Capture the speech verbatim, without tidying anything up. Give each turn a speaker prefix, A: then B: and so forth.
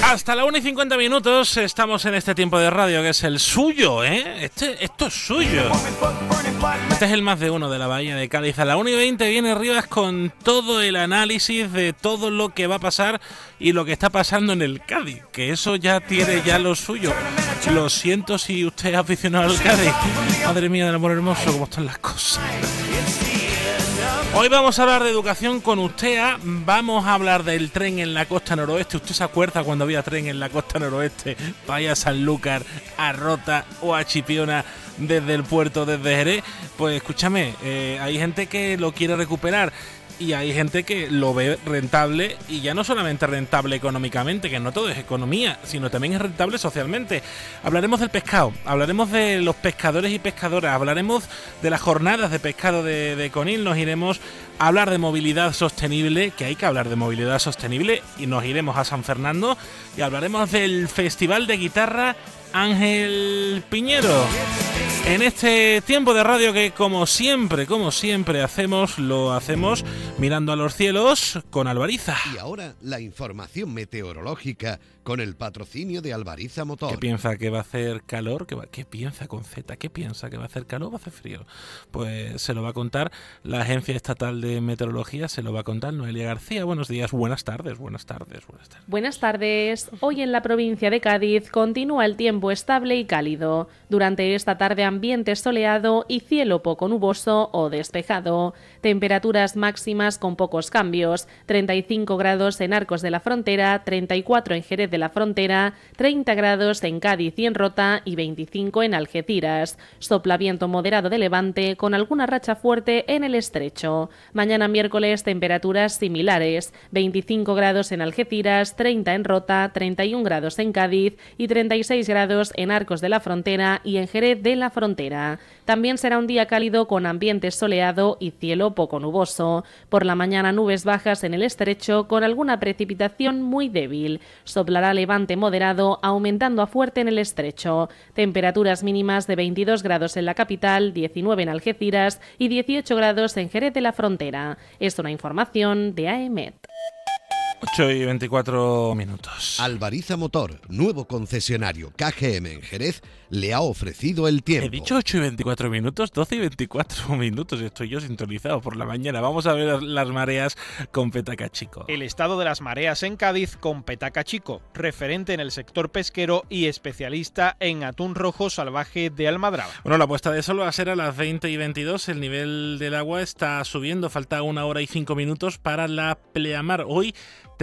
A: Hasta la una y cincuenta minutos estamos en este tiempo de radio que es el suyo, ¿eh? Este, esto es suyo. Este es el más de uno de la Bahía de Cádiz. A la una y veinte viene Rivas con todo el análisis de todo lo que va a pasar y lo que está pasando en el Cádiz, que eso ya tiene ya lo suyo. Lo siento si usted es aficionado al Cádiz. Madre mía del amor hermoso, cómo están las cosas. Hoy vamos a hablar de educación con Ustea, vamos a hablar del tren en la costa noroeste. ¿Usted se acuerda cuando había tren en la costa noroeste? Vaya a Sanlúcar, a Rota o a Chipiona desde el puerto, desde Jerez. Pues escúchame, eh, hay gente que lo quiere recuperar y hay gente que lo ve rentable, y ya no solamente rentable económicamente, que no todo es economía, sino también es rentable socialmente. Hablaremos del pescado, hablaremos de los pescadores y pescadoras, hablaremos de las jornadas de pescado de, de Conil, nos iremos a hablar de movilidad sostenible, que hay que hablar de movilidad sostenible, y nos iremos a San Fernando y hablaremos del Festival de Guitarra Ángel Piñero. En este tiempo de radio que como siempre, como siempre hacemos, lo hacemos mirando a los cielos con Albariza.
B: Y ahora la información meteorológica con el patrocinio de Albariza Motor.
A: ¿Qué piensa que va a hacer calor? ¿Qué, va, ¿Qué piensa con Z? ¿Qué piensa que va a hacer calor o va a hacer frío? Pues se lo va a contar la Agencia Estatal de Meteorología, se lo va a contar Noelia García. Buenos días, buenas tardes, buenas tardes, buenas tardes.
C: Buenas tardes. Hoy en la provincia de Cádiz continúa el tiempo estable y cálido. Durante esta tarde ambiente soleado y cielo poco nuboso o despejado. Temperaturas máximas con pocos cambios. treinta y cinco grados en Arcos de la Frontera, treinta y cuatro en Jerez de la Frontera, treinta grados en Cádiz y en Rota y veinticinco en Algeciras. Sopla viento moderado de levante con alguna racha fuerte en el Estrecho. Mañana miércoles temperaturas similares. veinticinco grados en Algeciras, treinta en Rota, treinta y un grados en Cádiz y treinta y seis grados en Arcos de la Frontera y en Jerez de la Frontera. También será un día cálido con ambiente soleado y cielo poco nuboso. Por la mañana nubes bajas en el Estrecho con alguna precipitación muy débil. Soplará levante moderado aumentando a fuerte en el Estrecho. Temperaturas mínimas de veintidós grados en la capital, diecinueve en Algeciras y dieciocho grados en Jerez de la Frontera. Es una información de A E M E T.
A: ocho y veinticuatro minutos.
B: Albariza Motor, nuevo concesionario K G M en Jerez, le ha ofrecido el tiempo.
A: He dicho ocho y veinticuatro minutos, doce y veinticuatro minutos. Estoy yo sintonizado por la mañana. Vamos a ver las mareas con Petaca Chico.
D: El estado de las mareas en Cádiz con Petaca Chico, referente en el sector pesquero y especialista en atún rojo salvaje de Almadraba.
A: Bueno, la puesta de sol va a ser a las veinte y veintidós. El nivel del agua está subiendo. Falta una hora y cinco minutos para la pleamar. Hoy